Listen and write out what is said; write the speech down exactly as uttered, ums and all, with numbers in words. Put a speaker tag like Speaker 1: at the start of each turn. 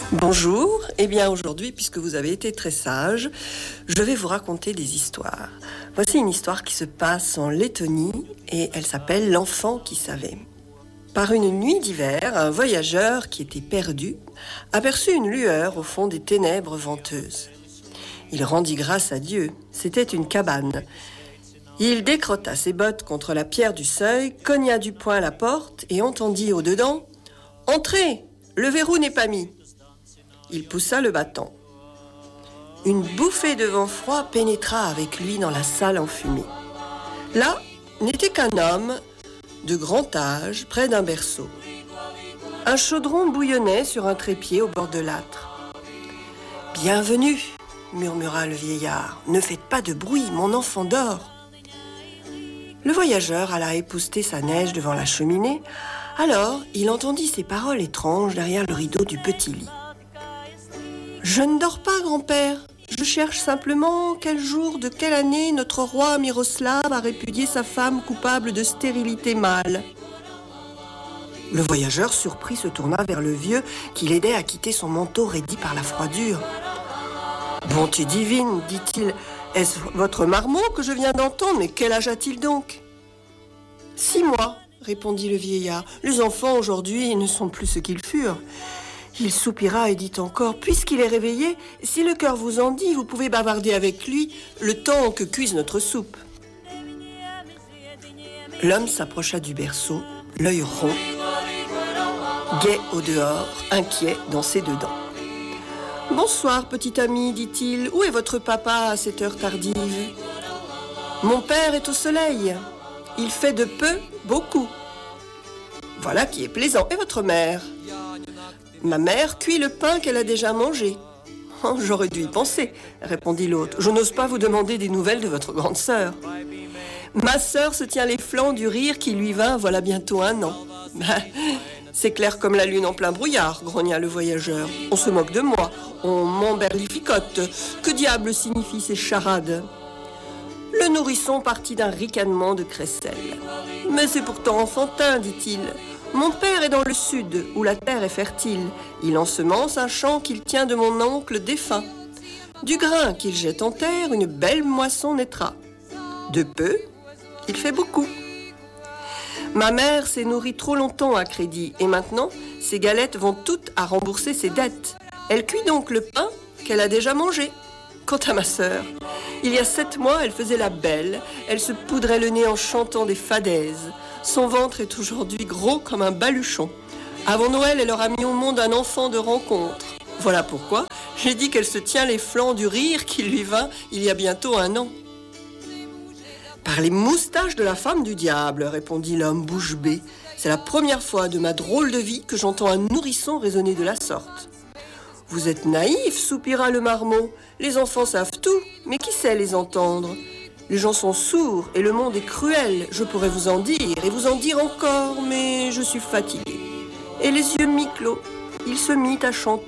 Speaker 1: Bonjour, eh bien aujourd'hui, puisque vous avez été très sage, je vais vous raconter des histoires. Voici une histoire qui se passe en Lettonie et elle s'appelle « L'enfant qui savait ». Par une nuit d'hiver, un voyageur qui était perdu aperçut une lueur au fond des ténèbres venteuses. Il rendit grâce à Dieu, c'était une cabane. Il décrotta ses bottes contre la pierre du seuil, cogna du poing à la porte et entendit au-dedans « Entrez, le verrou n'est pas mis ». Il poussa le battant. Une bouffée de vent froid pénétra avec lui dans la salle enfumée. Là n'était qu'un homme de grand âge près d'un berceau. Un chaudron bouillonnait sur un trépied au bord de l'âtre. « Bienvenue » murmura le vieillard. « Ne faites pas de bruit, mon enfant dort. » Le voyageur alla épousseter sa neige devant la cheminée. Alors, il entendit ces paroles étranges derrière le rideau du petit lit. « Je ne dors pas, grand-père. Je cherche simplement quel jour de quelle année notre roi Miroslav a répudié sa femme coupable de stérilité mâle. » Le voyageur surpris se tourna vers le vieux qui l'aidait à quitter son manteau raidi par la froidure. « Bonté divine, dit-il, est-ce votre marmot que je viens d'entendre? Mais quel âge a-t-il donc ?»« Six mois, répondit le vieillard. Les enfants aujourd'hui ne sont plus ce qu'ils furent. » Il soupira et dit encore, « Puisqu'il est réveillé, si le cœur vous en dit, vous pouvez bavarder avec lui le temps que cuise notre soupe. » L'homme s'approcha du berceau, l'œil rond, gai au dehors, inquiet dans ses deux dents. « Bonsoir, petit ami, dit-il. Où est votre papa à cette heure tardive ? » ?»« Mon père est au soleil. Il fait de peu, beaucoup. » »« Voilà qui est plaisant. Et votre mère ? » ?»« Ma mère cuit le pain qu'elle a déjà mangé. »« Oh, j'aurais dû y penser, répondit l'autre. Je n'ose pas vous demander des nouvelles de votre grande sœur. »« Ma sœur se tient les flancs du rire qui lui vint voilà bientôt un an. »« C'est clair comme la lune en plein brouillard, grogna le voyageur. On se moque de moi, on m'emberlificote. Que diable signifient ces charades ? » Le nourrisson partit d'un ricanement de crécelle. « Mais c'est pourtant enfantin, dit-il. Mon père est dans le sud, où la terre est fertile. Il ensemence un champ qu'il tient de mon oncle défunt. Du grain qu'il jette en terre, une belle moisson naîtra. De peu, il fait beaucoup. Ma mère s'est nourrie trop longtemps à crédit, et maintenant, ses galettes vont toutes à rembourser ses dettes. Elle cuit donc le pain qu'elle a déjà mangé. Quant à ma sœur, il y a sept mois, elle faisait la belle, elle se poudrait le nez en chantant des fadaises. Son ventre est aujourd'hui gros comme un baluchon. Avant Noël, elle aura mis au monde un enfant de rencontre. Voilà pourquoi j'ai dit qu'elle se tient les flancs du rire qui lui vint il y a bientôt un an. »« Par les moustaches de la femme du diable, répondit l'homme bouche bée. C'est la première fois de ma drôle de vie que j'entends un nourrisson raisonner de la sorte. »« Vous êtes naïf, soupira le marmot. Les enfants savent tout, mais qui sait les entendre ? Les gens sont sourds et le monde est cruel. Je pourrais vous en dire et vous en dire encore, mais je suis fatigué. » Et les yeux mi-clos, il se mit à chanter.